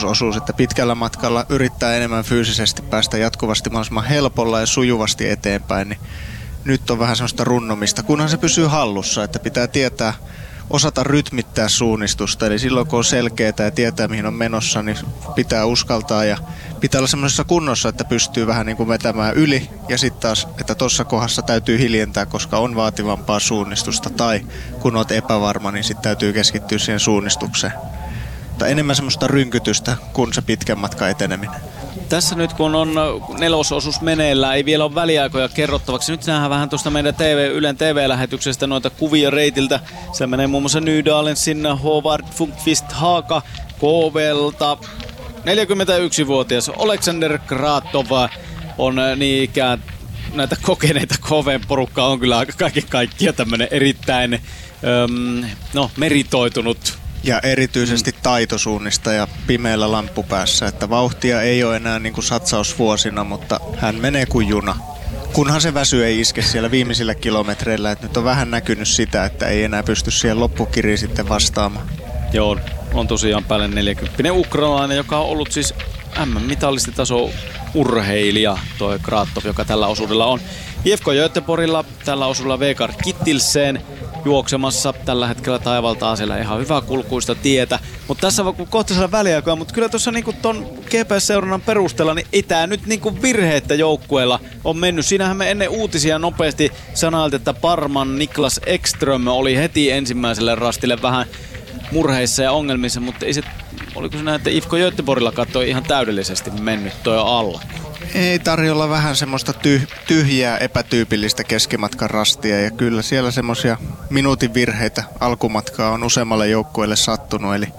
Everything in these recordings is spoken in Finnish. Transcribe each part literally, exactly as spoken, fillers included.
perusosuus, että pitkällä matkalla yrittää enemmän fyysisesti päästä jatkuvasti mahdollisimman helpolla ja sujuvasti eteenpäin, niin nyt on vähän semmoista runnomista, kunhan se pysyy hallussa, että pitää tietää, osata rytmittää suunnistusta, eli silloin kun on selkeää ja tietää mihin on menossa, niin pitää uskaltaa ja pitää olla semmoisessa kunnossa, että pystyy vähän niin kuin vetämään yli ja sitten taas, että tuossa kohdassa täytyy hiljentää, koska on vaativampaa suunnistusta tai kun olet epävarma, niin sitten täytyy keskittyä siihen suunnistukseen. Mutta enemmän semmoista rynkytystä kuin se pitkän matkan eteneminen. Tässä nyt kun on nelososuus meneillään, ei vielä ole väliaikoja kerrottavaksi. Nyt nähdään vähän tuosta meidän T V, Ylen T V-lähetyksestä noita kuvia reitiltä. Se menee muun muassa Nydalensin Håvard Funkvist Haaka Kovelta. neljäkymmentäyksivuotias Alexander Kratov on niin ikään näitä kokeneita K V:n porukkaa on kyllä aika kaiken kaikkia tämmönen erittäin öm, no, meritoitunut. Ja erityisesti taitosuunnistaja pimeällä lamppupäässä, että vauhtia ei ole enää niin kuin satsausvuosina, mutta hän menee kuin juna. Kunhan se väsy ei iske siellä viimeisillä kilometreillä, että nyt on vähän näkynyt sitä, että ei enää pysty siihen loppukiriin sitten vastaamaan. Joo, on tosiaan päälle neljäkymmentä ukrainalainen, joka on ollut siis M M-mitallistitaso urheilija, toi Kratov, joka tällä osuudella on. I F K Göteborgilla tällä osuudella Vegard Kittilsen juoksemassa tällä hetkellä taivaltaa siellä ihan hyvää kulkuista tietä. Mutta tässä on kohta siellä väliaikaa, mutta kyllä tuossa niinku ton G P S-seurannan perusteella niin ei tää nyt niinku virheettä joukkueella on mennyt. Siinähän me ennen uutisia nopeasti sanoiltiin, että Parman Niklas Ekström oli heti ensimmäiselle rastille vähän murheissa ja ongelmissa, mutta ei se, oliko se näin, että I F K Göteborgilla katsoi ihan täydellisesti mennyt toi alla? Ei tarjolla vähän semmoista tyh- tyhjää, epätyypillistä keskimatkan rastia ja kyllä siellä semmoisia minuutin virheitä alkumatkaa on useammalle joukkueelle sattunut, eli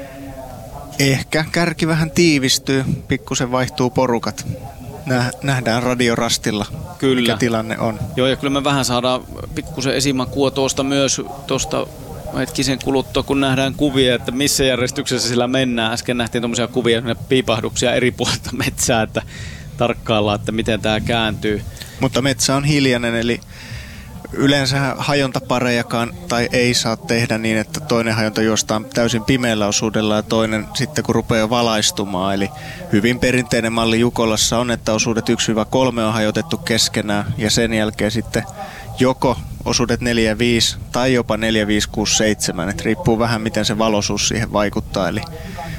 ehkä kärki vähän tiivistyy, pikkusen vaihtuu porukat. Nähdään radiorastilla, kyllä, mikä tilanne on. Joo, ja kyllä me vähän saadaan pikkusen esimakua tuosta myös, tuosta hetkisen kuluttua, kun nähdään kuvia, että missä järjestyksessä sillä mennään. Äsken nähtiin tuommoisia kuvia, piipahduksia eri puolilta metsää, että tarkkaillaan, että miten tämä kääntyy. Mutta metsä on hiljainen, eli yleensä hajontaparejakaan tai ei saa tehdä niin, että toinen hajonta juostaan täysin pimeällä osuudella ja toinen sitten kun rupeaa valaistumaan. Eli hyvin perinteinen malli Jukolassa on, että osuudet yksi kolme on hajotettu keskenään ja sen jälkeen sitten joko osuudet neljä viisi tai jopa neljä viisi kuusi seitsemän, että riippuu vähän miten se valoisuus siihen vaikuttaa. Eli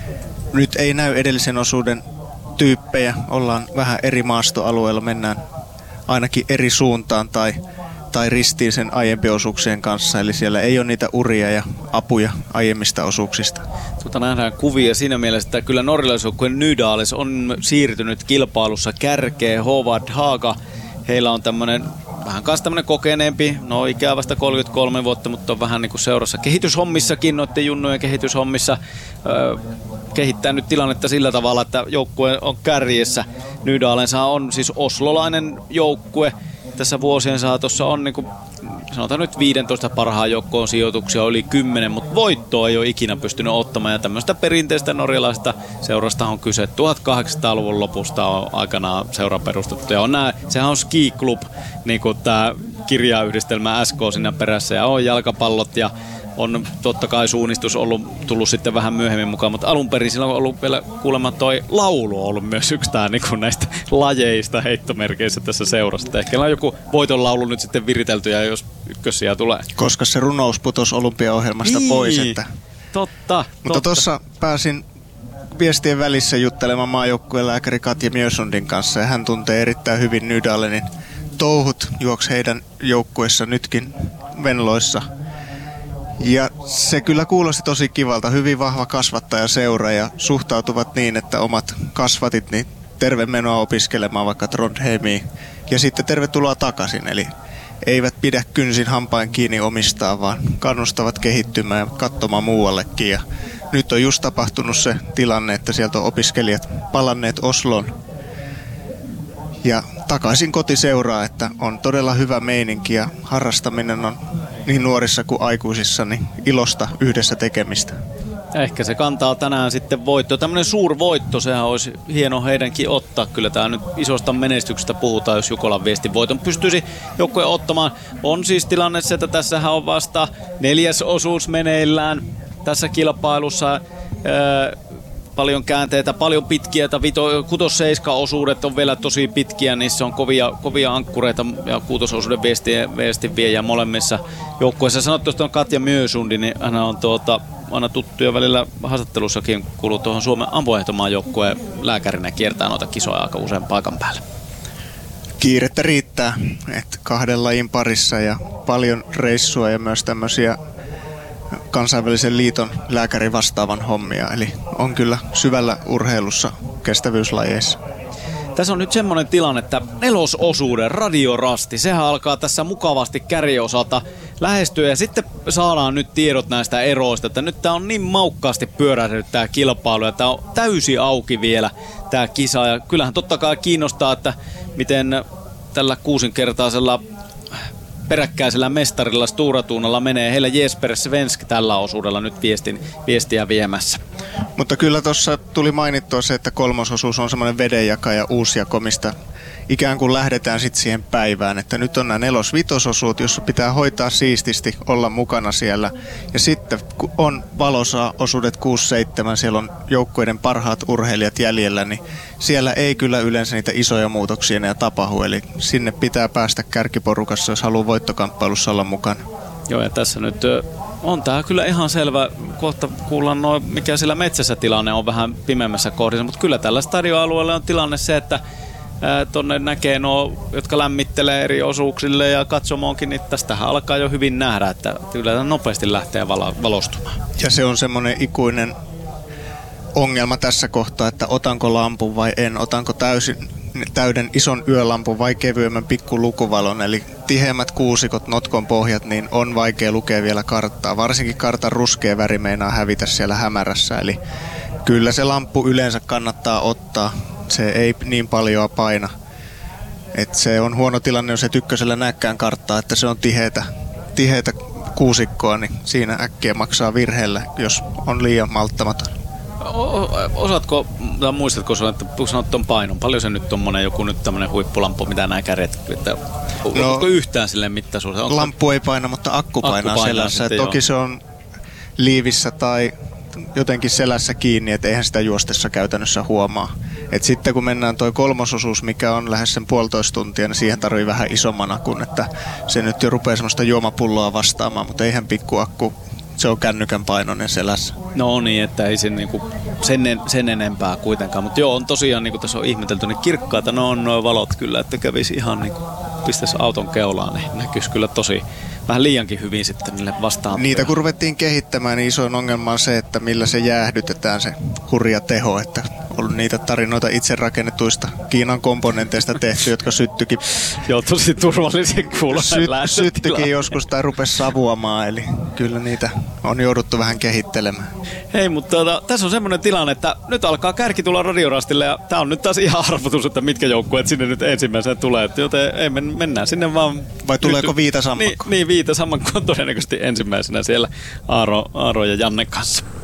nyt ei näy edellisen osuuden tyyppejä, ollaan vähän eri maastoalueella, mennään ainakin eri suuntaan tai, tai ristiin sen aiempien osuuksien kanssa, eli siellä ei ole niitä uria ja apuja aiemmista osuuksista. Tuota nähdään kuvia siinä mielessä, että kyllä norjalaisjoukkueen Nydales on siirtynyt kilpailussa kärkeen. Håvard Haaka, heillä on tämmönen vähän kanssa tämmönen kokeneempi, no ikää vasta kolmekymmentäkolme vuotta, mutta on vähän niinku seurassa kehityshommissakin, noiden junnujen kehityshommissa öö, kehittää nyt tilannetta sillä tavalla, että joukkue on kärjessä. Nydalensa on siis oslolainen joukkue. Tässä vuosien saatossa on niinku, sanotaan nyt viisitoista parhaan joukkoon sijoituksia yli kymmenen, mutta voittoa ei ole ikinä pystynyt ottamaan. Ja tämmöistä perinteistä norjalaista seurasta on kyse. tuhatkahdeksansataaluvun lopusta on aikanaan seura perustettu. Ja on nää, sehän on Ski Club, niin kuin tämä kirjayhdistelmä S K siinä perässä. Ja on jalkapallot ja on totta kai suunnistus ollut, tullut sitten vähän myöhemmin mukaan, mutta alun perin sillä on ollut vielä kuulemma toi laulu on ollut myös yksi tää, niin kuin näistä lajeista heittomerkeissä tässä seurassa. Ehkä on joku voiton laulu nyt sitten viritelty ja jos ykkössiä tulee. Koska se runous putosi olympiaohjelmasta niin pois. Että... Totta. Mutta tuossa pääsin viestien välissä juttelemaan maajoukkueen lääkäri Katja Mjösundin kanssa ja hän tuntee erittäin hyvin Nydalenin touhut, juoksi heidän joukkueessa nytkin Venloissa. Ja se kyllä kuulosti tosi kivalta. Hyvin vahva kasvattajaseura ja suhtautuvat niin, että omat kasvatit, niin terve menoa opiskelemaan vaikka Trondheimiin. Ja sitten tervetuloa takaisin. Eli eivät pidä kynsin hampain kiinni omistaan, vaan kannustavat kehittymään ja katsomaan muuallekin. Ja nyt on just tapahtunut se tilanne, että sieltä on opiskelijat palanneet Osloon ja takaisin kotiseuraa, että on todella hyvä meininki ja harrastaminen on niin nuorissa kuin aikuisissa niin ilosta yhdessä tekemistä. Ehkä se kantaa tänään sitten voitto. Tämmöinen suurvoitto, sehän olisi hieno heidänkin ottaa. Kyllä tää nyt isosta menestyksestä puhutaan, jos Jukolan viestin voiton pystyisi joukkue ottamaan. On siis tilanne se, että tässähän on vasta neljäs osuus meneillään tässä kilpailussa. Öö, paljon käänteitä, paljon pitkiä, kuusi seitsemän osuudet on vielä tosi pitkiä, niissä on kovia, kovia ankkureita ja kuutososuuden viestien, viestin viejä molemmissa joukkueissa. Sanot tuosta Katja Mjösundi, niin hän on tuota, aina tuttu jo välillä haastattelussakin kuuluu tuohon Suomen ampuehtomaan joukkueen lääkärinä, kiertää noita kisoja aika usein paikan päälle. Kiirettä riittää, että kahden lajin parissa ja paljon reissua ja myös tämmöisiä kansainvälisen liiton lääkärin vastaavan hommia, eli on kyllä syvällä urheilussa kestävyyslajeissa. Tässä on nyt semmoinen tilanne, että nelososuuden radiorasti, sehän alkaa tässä mukavasti kärjiosalta lähestyä ja sitten saadaan nyt tiedot näistä eroista, että nyt tää on niin maukkaasti pyörähdynyt tää kilpailu ja tää on täysi auki vielä tää kisa ja kyllähän totta kai kiinnostaa, että miten tällä kuusinkertaisella peräkkäisellä mestarilla Sturatuunalla menee. Heillä Jesper Svensk tällä osuudella nyt viestin, viestiä viemässä. Mutta kyllä tuossa tuli mainittua se, että kolmososuus on semmoinen vedenjakaja uusjako, mistä ikään kuin lähdetään sitten siihen päivään. Että nyt on nämä nelos-vitososuut, jossa pitää hoitaa siististi, olla mukana siellä. Ja sitten kun on valosaa osuudet kuusi seitsemän, siellä on joukkueiden parhaat urheilijat jäljellä, niin siellä ei kyllä yleensä niitä isoja muutoksia enää tapahdu. Eli sinne pitää päästä kärkiporukassa, jos haluaa voittokamppailussa olla mukana. Joo, ja tässä nyt on tää kyllä ihan selvä. Kohta kuullaan noin, mikä sillä metsässä tilanne on vähän pimeämmässä kohdissa, mutta kyllä tällä stadioalueella on tilanne se, että ää, tonne näkee nuo, jotka lämmittelee eri osuuksille ja katsomoonkin, niin tästähän alkaa jo hyvin nähdä, että kyllä nopeasti lähtee vala- valostumaan. Ja se on semmoinen ikuinen ongelma tässä kohtaa, että otanko lampun vai en, otanko täysin täyden ison yölampun vai kevyemmän pikku lukuvalon, eli tiheämmät kuusikot, notkon pohjat, niin on vaikea lukea vielä karttaa. Varsinkin kartan ruskea väri meinaa hävitä siellä hämärässä, eli kyllä se lamppu yleensä kannattaa ottaa. Se ei niin paljon paina. Et se on huono tilanne, jos et ykkösellä näkään karttaa, että se on tiheätä, tiheätä kuusikkoa, niin siinä äkkiä maksaa virheellä, jos on liian malttamaton. Osaatko, tai muistatko sinä, että sanot ton painon? Paljon se nyt tommonen joku nyt tämmönen huippulampu, mitä nää kärjet, että no, onko yhtään silleen mittaisuus? Onko... Lamppu ei paina, mutta akku painaa, akku painaa selässä. Sitten, toki joo. Se on liivissä tai jotenkin selässä kiinni, että eihän sitä juostessa käytännössä huomaa. Et sitten kun mennään toi kolmososuus, mikä on lähes sen puolitoista tuntia, niin siihen tarvii vähän isomman akun, että se nyt jo rupeaa semmoista juomapulloa vastaamaan, mutta eihän pikku akku. Se on kännykän painoinen selässä. No niin, että ei sen, niinku, sen, sen enempää kuitenkaan. Mutta joo, on tosiaan, niin kuin tässä on ihmetelty, niin kirkkaita ne on nuo valot kyllä, että kävisi ihan niin kuin pistäisi auton keulaan, niin näkyisi kyllä tosi vähän liiankin hyvin sitten niille vastaan. Niitä kun ruvettiin kehittämään, niin isoin ongelma on se, että millä se jäähdytetään se hurja teho, että on niitä tarinoita itse rakennetuista Kiinan komponenteista tehty, jotka syttyikin. Joo, tosi turvallisen kuulonen Sy- syttyikin joskus tai rupesi savuamaan, eli kyllä niitä on jouduttu vähän kehittelemään. Hei, mutta tuota, tässä on semmoinen tilanne, että nyt alkaa kärki tulla radiorastille ja tää on nyt taas ihan arvotus, että mitkä joukkueet sinne nyt ensimmäisenä tulee, joten ei, mennään sinne vaan. Vai tuleeko Viita Sammakko? Niin, niin Viita Sammakko on todennäköisesti ensimmäisenä siellä Aaro, Aaro ja Janne kanssa.